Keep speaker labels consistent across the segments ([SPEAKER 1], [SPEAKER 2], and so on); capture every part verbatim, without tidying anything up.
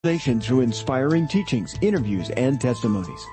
[SPEAKER 1] Through inspiring teachings, interviews, and testimonies.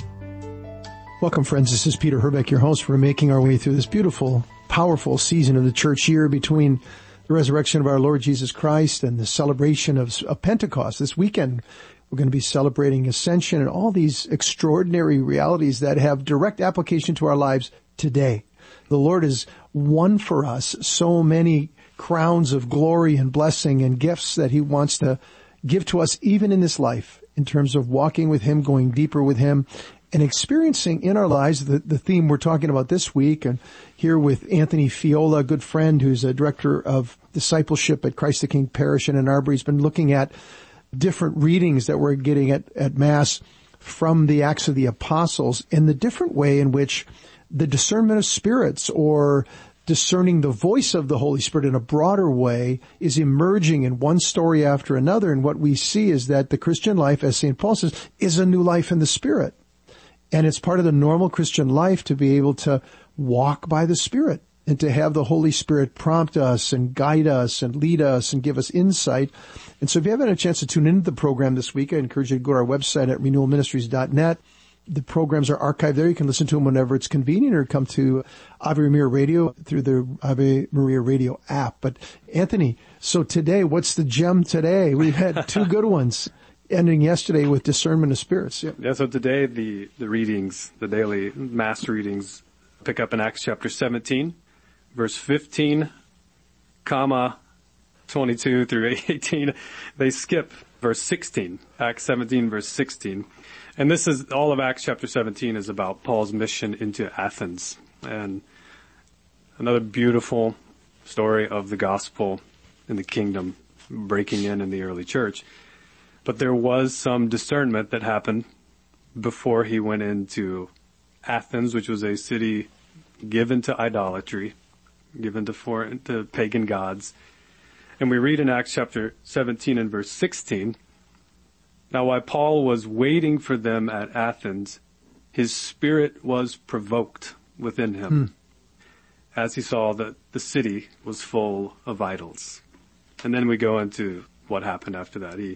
[SPEAKER 2] Welcome, friends. This is Peter Herbeck, your host. We're making our way through this beautiful, powerful season of the church year between the resurrection of our Lord Jesus Christ and the celebration of, of Pentecost. This weekend, we're going to be celebrating Ascension and all these extraordinary realities that have direct application to our lives today. The Lord has won for us so many crowns of glory and blessing and gifts that He wants to give to us even in this life in terms of walking with Him, going deeper with Him, and experiencing in our lives the, the theme we're talking about this week. And here with Anthony Fiola, a good friend who's a director of discipleship at Christ the King Parish in Ann Arbor. He's been looking at different readings that we're getting at, at Mass from the Acts of the Apostles and the different way in which the discernment of spirits or discerning the voice of the Holy Spirit in a broader way is emerging in one story after another. And what we see is that the Christian life, as Saint Paul says, is a new life in the Spirit. And it's part of the normal Christian life to be able to walk by the Spirit and to have the Holy Spirit prompt us and guide us and lead us and give us insight. And so if you haven't had a chance to tune into the program this week, I encourage you to go to our website at renewal ministries dot net. The programs are archived there. You can listen to them whenever it's convenient or come to Ave Maria Radio through the Ave Maria Radio app. But Anthony, so today, what's the gem today? We've had two good ones, ending yesterday with discernment of spirits. Yeah,
[SPEAKER 3] yeah so today the, the readings, the daily Mass readings, pick up in Acts chapter seventeen, verse fifteen, comma, twenty-two through eighteen. They skip verse sixteen, Acts seventeen, verse sixteen. And this is, all of Acts chapter seventeen is about Paul's mission into Athens. And another beautiful story of the gospel in the kingdom breaking in in the early church. But there was some discernment that happened before he went into Athens, which was a city given to idolatry, given to foreign, to pagan gods. And we read in Acts chapter seventeen and verse sixteen, "Now while Paul was waiting for them at Athens, his spirit was provoked within him, hmm. as he saw that the city was full of idols." And then we go into what happened after that. He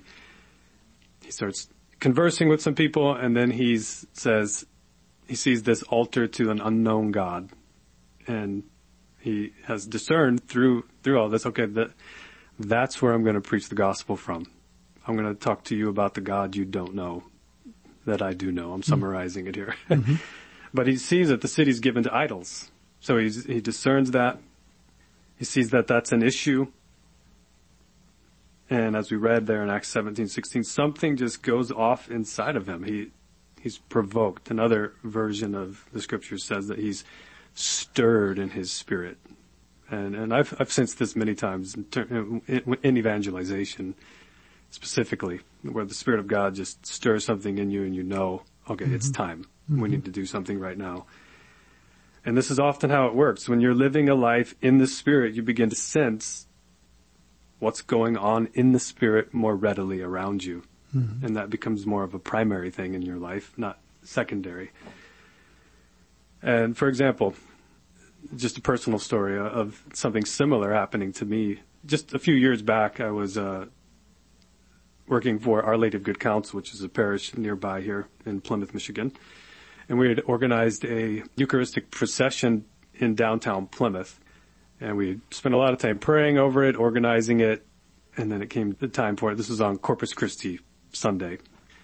[SPEAKER 3] he starts conversing with some people, and then he says he sees this altar to an unknown God, and he has discerned through through all this. Okay, that that's where I'm going to preach the gospel from. I'm going to talk to you about the God you don't know, that I do know. I'm summarizing mm-hmm. it here. Mm-hmm. But he sees that the city's given to idols. So he's, he discerns that. He sees that that's an issue. And as we read there in Acts seventeen sixteen, something just goes off inside of him. He He's provoked. Another version of the scripture says that he's stirred in his spirit. And and I've, I've sensed this many times in, in, in evangelization, specifically, where the Spirit of God just stirs something in you and you know, okay, mm-hmm. it's time. Mm-hmm. We need to do something right now. And this is often how it works. When you're living a life in the Spirit, you begin to sense what's going on in the Spirit more readily around you. Mm-hmm. And that becomes more of a primary thing in your life, not secondary. And for example, just a personal story of something similar happening to me. Just a few years back, I was uh working for Our Lady of Good Counsel, which is a parish nearby here in Plymouth, Michigan. And we had organized a Eucharistic procession in downtown Plymouth. And we spent a lot of time praying over it, organizing it, and then it came the time for it. This was on Corpus Christi Sunday.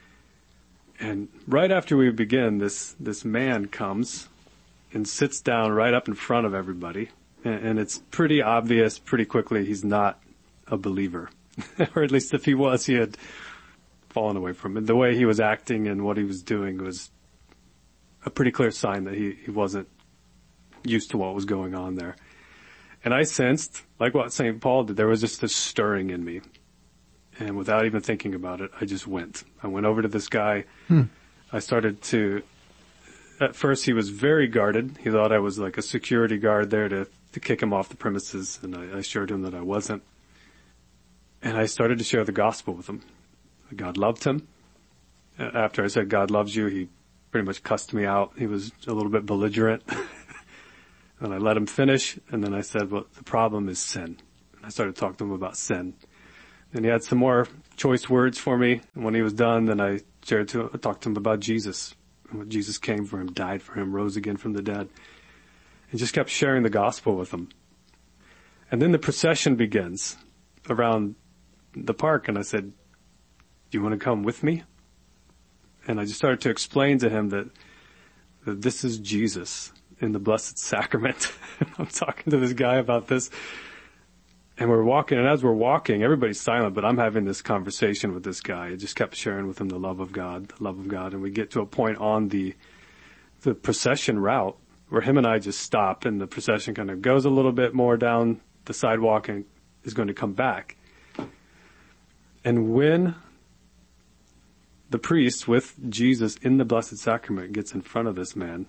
[SPEAKER 3] And right after we begin, this, this man comes and sits down right up in front of everybody. And, and it's pretty obvious pretty quickly he's not a believer. Or at least if he was, he had fallen away from it. The way he was acting and what he was doing was a pretty clear sign that he, he wasn't used to what was going on there. And I sensed, like what Saint Paul did, there was just this stirring in me. And without even thinking about it, I just went. I went over to this guy. Hmm. I started to, at first he was very guarded. He thought I was like a security guard there to, to kick him off the premises. And I, I assured him that I wasn't. And I started to share the gospel with him. God loved him. After I said God loves you, he pretty much cussed me out. He was a little bit belligerent. And I let him finish. And then I said, well, the problem is sin. And I started talking to him about sin. And he had some more choice words for me. And when he was done, then I shared to I talked to him about Jesus, and what Jesus came for him, died for him, rose again from the dead, and just kept sharing the gospel with him. And then the procession begins around the park, and I said, do you want to come with me? And I just started to explain to him that, that this is Jesus in the Blessed Sacrament. I'm talking to this guy about this. And we're walking, and as we're walking, everybody's silent, but I'm having this conversation with this guy. I just kept sharing with him the love of God, the love of God. And we get to a point on the the procession route where him and I just stop, and the procession kind of goes a little bit more down the sidewalk and is going to come back. And when the priest with Jesus in the Blessed Sacrament gets in front of this man,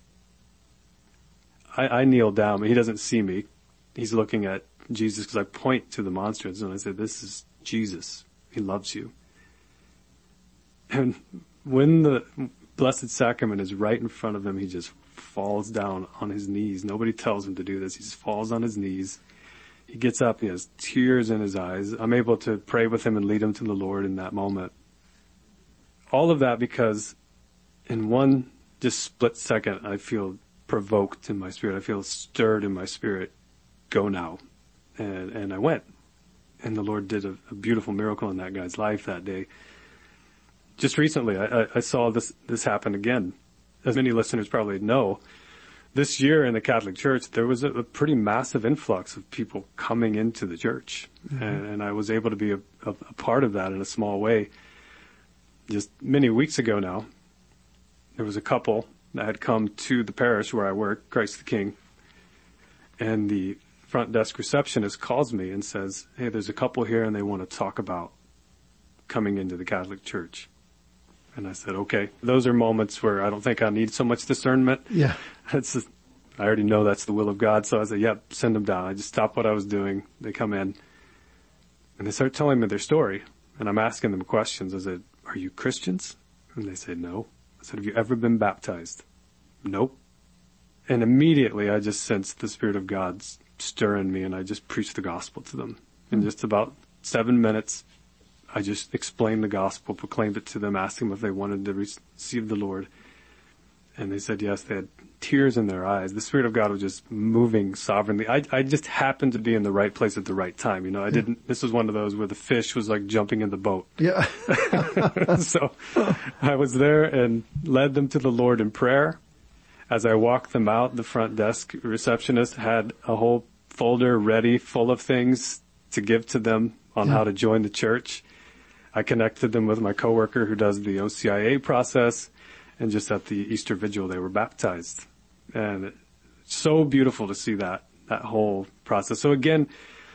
[SPEAKER 3] I, I kneel down, but he doesn't see me. He's looking at Jesus, because I point to the monstrance and I say, this is Jesus. He loves you. And when the Blessed Sacrament is right in front of him, he just falls down on his knees. Nobody tells him to do this. He just falls on his knees. He gets up. He has tears in his eyes. I'm able to pray with him and lead him to the Lord in that moment. All of that because in one just split second, I feel provoked in my spirit. I feel stirred in my spirit. Go now. And, and I went. And the Lord did a, a beautiful miracle in that guy's life that day. Just recently, I, I, I saw this, this happen again. As many listeners probably know, this year in the Catholic Church, there was a, a pretty massive influx of people coming into the church. Mm-hmm. And, and I was able to be a, a, a part of that in a small way. Just many weeks ago now, there was a couple that had come to the parish where I work, Christ the King, and the front desk receptionist calls me and says, hey, there's a couple here and they want to talk about coming into the Catholic Church. And I said, okay. Those are moments where I don't think I need so much discernment.
[SPEAKER 2] Yeah.
[SPEAKER 3] It's just, I already know that's the will of God. So I said, yep, send them down. I just stopped what I was doing. They come in and they start telling me their story. And I'm asking them questions. I said, are you Christians? And they said, no. I said, have you ever been baptized? Nope. And immediately I just sensed the Spirit of God stir in me, and I just preached the gospel to them. In just about seven minutes, I just explained the gospel, proclaimed it to them, asked them if they wanted to receive the Lord. And they said yes. They had tears in their eyes. The Spirit of God was just moving sovereignly. I, I just happened to be in the right place at the right time. You know, I didn't, this was one of those where the fish was like jumping in the boat.
[SPEAKER 2] Yeah.
[SPEAKER 3] So I was there and led them to the Lord in prayer. As I walked them out, the front desk receptionist had a whole folder ready full of things to give to them on yeah. how to join the church. I connected them with my coworker who does the O C I A process, and just at the Easter Vigil, they were baptized. And it's so beautiful to see that, that whole process. So again,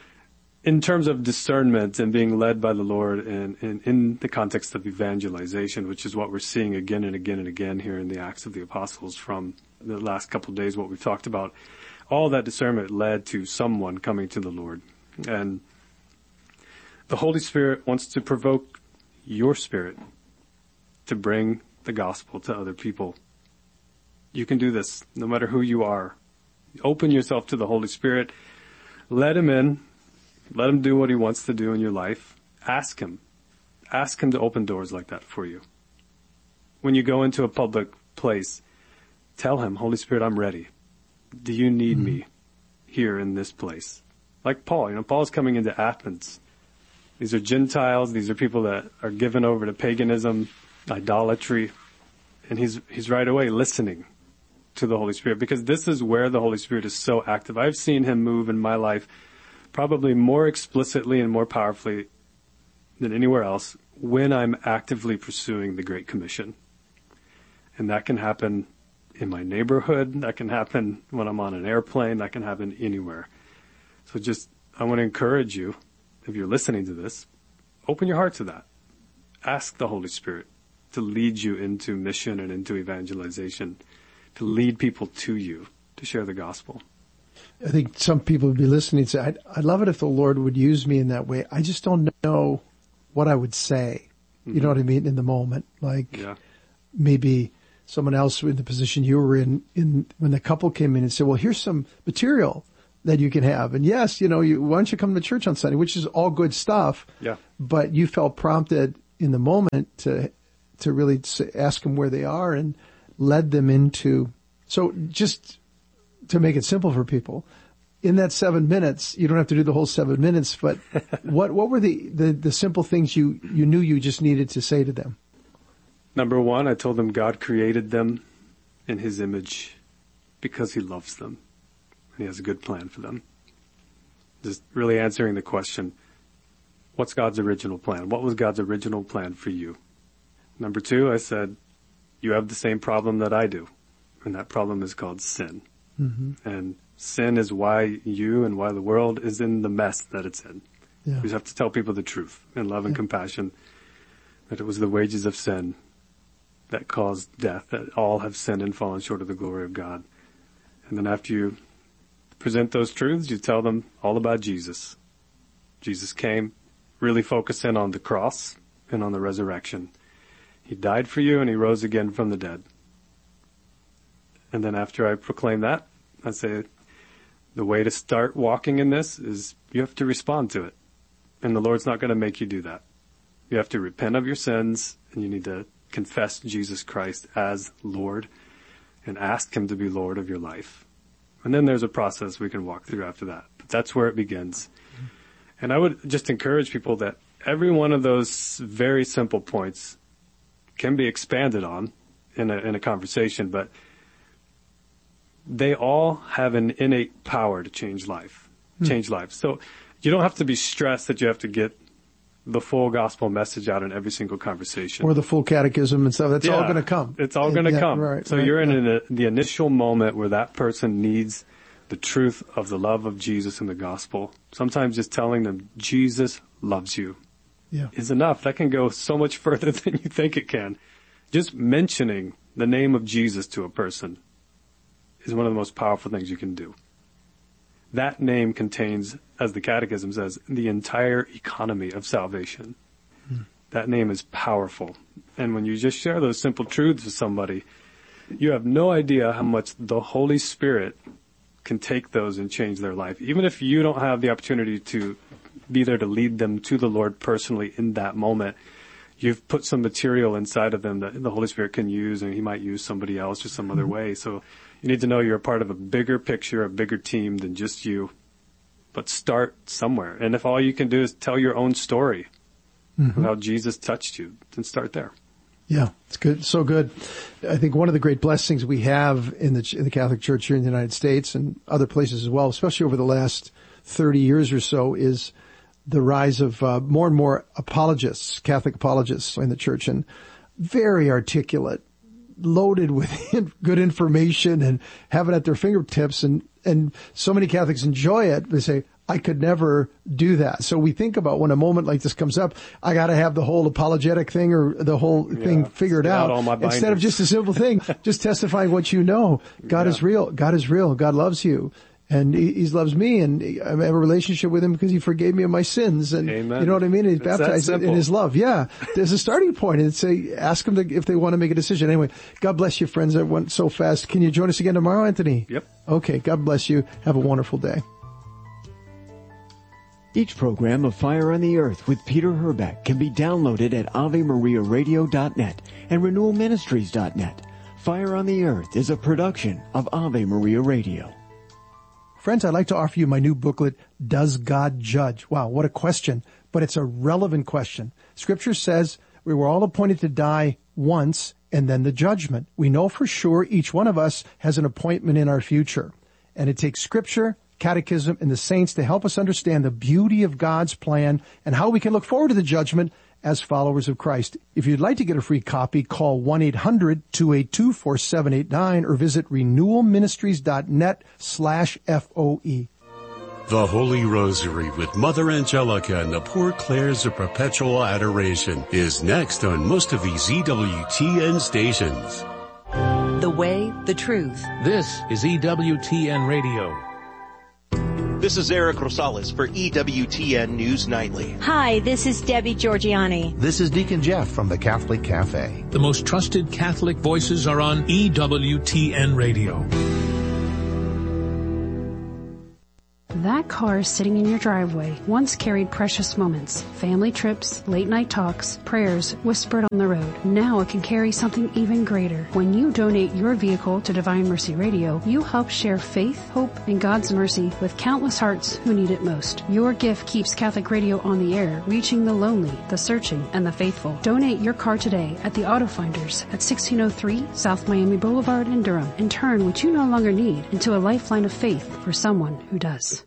[SPEAKER 3] in terms of discernment and being led by the Lord and, and in the context of evangelization, which is what we're seeing again and again and again here in the Acts of the Apostles from the last couple of days, what we've talked about, all that discernment led to someone coming to the Lord. And the Holy Spirit wants to provoke your spirit to bring the gospel to other people. You can do this no matter who you are. Open yourself to the Holy Spirit. Let him in. Let him do what he wants to do in your life. Ask him. Ask him to open doors like that for you. When you go into a public place, tell him, Holy Spirit, I'm ready. Do you need mm-hmm. me here in this place? Like Paul, you know, Paul's coming into Athens. These are Gentiles. These are people that are given over to paganism, idolatry. And he's, he's right away listening to the Holy Spirit, because this is where the Holy Spirit is so active. I've seen him move in my life probably more explicitly and more powerfully than anywhere else when I'm actively pursuing the Great Commission. And that can happen in my neighborhood. That can happen when I'm on an airplane. That can happen anywhere. So just, I want to encourage you, if you're listening to this, open your heart to that. Ask the Holy Spirit to lead you into mission and into evangelization, to lead people to you, to share the gospel.
[SPEAKER 2] I think some people would be listening and say, I'd, I'd love it if the Lord would use me in that way. I just don't know what I would say. Mm-hmm. You know what I mean? In the moment, like yeah. maybe someone else in the position you were in, in when the couple came in and said, well, here's some material that you can have. And yes, you know, you, why don't you come to church on Sunday, which is all good stuff.
[SPEAKER 3] Yeah.
[SPEAKER 2] But you felt prompted in the moment to, to really ask them where they are and led them into, so just to make it simple for people, in that seven minutes, you don't have to do the whole seven minutes, but what, what were the, the, the simple things you, you knew you just needed to say to them?
[SPEAKER 3] Number one, I told them God created them in his image because he loves them. And he has a good plan for them. Just really answering the question, what's God's original plan? What was God's original plan for you? Number two, I said, you have the same problem that I do. And that problem is called sin. Mm-hmm. And sin is why you and why the world is in the mess that it's in. Yeah. We just have to tell people the truth in love and yeah. compassion, that it was the wages of sin that caused death, that all have sinned and fallen short of the glory of God. And then after you present those truths, you tell them all about Jesus. Jesus came, really focus in on the cross and on the resurrection. He died for you and he rose again from the dead. And then after I proclaim that, I say, the way to start walking in this is you have to respond to it. And the Lord's not going to make you do that. You have to repent of your sins and you need to confess Jesus Christ as Lord and ask him to be Lord of your life. And then there's a process we can walk through after that. But that's where it begins. Mm-hmm. And I would just encourage people that every one of those very simple points can be expanded on in a, in a conversation, but they all have an innate power to change life, mm-hmm. change life. So you don't have to be stressed that you have to get the full gospel message out in every single conversation.
[SPEAKER 2] Or the full catechism and stuff. That's
[SPEAKER 3] yeah,
[SPEAKER 2] all going to come.
[SPEAKER 3] It's all going to
[SPEAKER 2] yeah,
[SPEAKER 3] come.
[SPEAKER 2] Right,
[SPEAKER 3] so
[SPEAKER 2] right,
[SPEAKER 3] you're in
[SPEAKER 2] yeah.
[SPEAKER 3] a, the initial moment where that person needs the truth of the love of Jesus and the gospel. Sometimes just telling them Jesus loves you
[SPEAKER 2] yeah.
[SPEAKER 3] is enough. That can go so much further than you think it can. Just mentioning the name of Jesus to a person is one of the most powerful things you can do. That name contains, as the Catechism says, the entire economy of salvation. Hmm. That name is powerful. And when you just share those simple truths with somebody, you have no idea how much the Holy Spirit can take those and change their life. Even if you don't have the opportunity to be there to lead them to the Lord personally in that moment, you've put some material inside of them that the Holy Spirit can use, and he might use somebody else or some other
[SPEAKER 2] Mm-hmm.
[SPEAKER 3] way. So you need to know you're a part of a bigger picture, a bigger team than just you. But start somewhere. And if all you can do is tell your own story mm-hmm. of how Jesus touched you, then start there.
[SPEAKER 2] Yeah, it's good. So good. I think one of the great blessings we have in the, in the Catholic Church here in the United States and other places as well, especially over the last thirty years or so, is the rise of uh, more and more apologists, Catholic apologists in the church, and very articulate, loaded with good information and have it at their fingertips. And, and so many Catholics enjoy it. They say, I could never do that. So we think about when a moment like this comes up, I got to have the whole apologetic thing or the whole yeah, thing figured out, out instead of just a simple thing, just testifying what you know. God yeah. is real. God is real. God loves you. And he, he loves me, and I have a relationship with him because he forgave me of my sins. And
[SPEAKER 3] Amen.
[SPEAKER 2] You know what I mean? He's
[SPEAKER 3] it's
[SPEAKER 2] baptized in his love. Yeah. There's a starting point, and say, ask them to, if they want to make a decision. Anyway, God bless you, friends. That went so fast. Can you join us again tomorrow, Anthony?
[SPEAKER 3] Yep.
[SPEAKER 2] Okay. God bless you. Have a wonderful day.
[SPEAKER 1] Each program of Fire on the Earth with Peter Herbeck can be downloaded at ave maria radio dot net and renewal ministries dot net. Fire on the Earth is a production of Ave Maria Radio.
[SPEAKER 2] Friends, I'd like to offer you my new booklet, Does God Judge? Wow, what a question. But it's a relevant question. Scripture says we were all appointed to die once and then the judgment. We know for sure each one of us has an appointment in our future. And it takes Scripture, Catechism, and the saints to help us understand the beauty of God's plan and how we can look forward to the judgment as followers of Christ. If you'd like to get a free copy, call one eight hundred two eight two four seven eight nine or visit renewal ministries dot net slash F O E.
[SPEAKER 4] The Holy Rosary with Mother Angelica and the Poor Clares of Perpetual Adoration is next on most of these E W T N stations.
[SPEAKER 5] The way, the truth.
[SPEAKER 6] This is E W T N Radio.
[SPEAKER 7] This is Eric Rosales for E W T N News Nightly.
[SPEAKER 8] Hi, this is Debbie Georgiani.
[SPEAKER 9] This is Deacon Jeff from the Catholic Cafe.
[SPEAKER 6] The most trusted Catholic voices are on E W T N Radio.
[SPEAKER 10] That car sitting in your driveway once carried precious moments, family trips, late night talks, prayers whispered on the road. Now it can carry something even greater. When you donate your vehicle to Divine Mercy Radio, you help share faith, hope, and God's mercy with countless hearts who need it most. Your gift keeps Catholic Radio on the air, reaching the lonely, the searching, and the faithful. Donate your car today at the Auto Finders at sixteen oh three South Miami Boulevard in Durham and turn what you no longer need into a lifeline of faith for someone who does.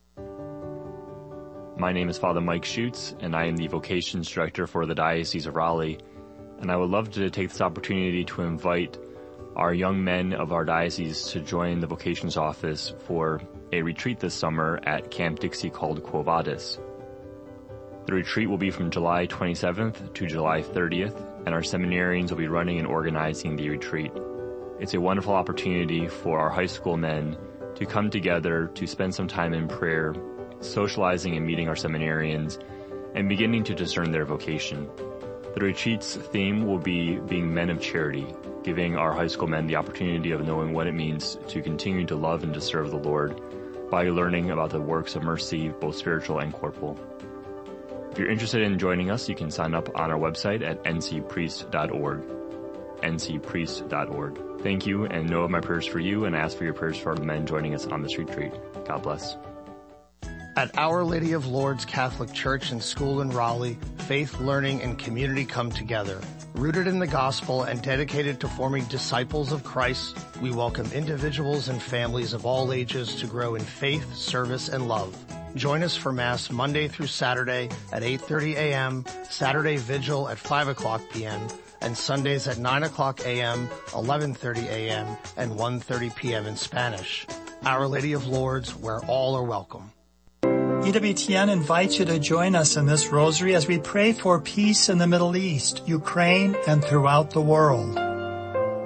[SPEAKER 11] My name is Father Mike Schutz, and I am the Vocations Director for the Diocese of Raleigh. And I would love to take this opportunity to invite our young men of our diocese to join the Vocations Office for a retreat this summer at Camp Dixie called Quo Vadis. The retreat will be from July twenty-seventh to July thirtieth, and our seminarians will be running and organizing the retreat. It's a wonderful opportunity for our high school men to come together to spend some time in prayer, socializing and meeting our seminarians, and beginning to discern their vocation. The retreat's theme will be being men of charity, giving our high school men the opportunity of knowing what it means to continue to love and to serve the Lord by learning about the works of mercy, both spiritual and corporal. If you're interested in joining us, you can sign up on our website at n c priest dot org. n c priest dot org. Thank you, and know of my prayers for you, and ask for your prayers for the men joining us on this retreat. God bless.
[SPEAKER 12] At Our Lady of Lourdes Catholic Church and School in Raleigh, faith, learning, and community come together. Rooted in the gospel and dedicated to forming disciples of Christ, we welcome individuals and families of all ages to grow in faith, service, and love. Join us for Mass Monday through Saturday at eight thirty a.m., Saturday Vigil at five o'clock p.m., and Sundays at nine o'clock a.m., eleven thirty a.m., and one thirty p.m. in Spanish. Our Lady of Lourdes, where all are welcome.
[SPEAKER 13] E W T N invites you to join us in this rosary as we pray for peace in the Middle East, Ukraine, and throughout the world.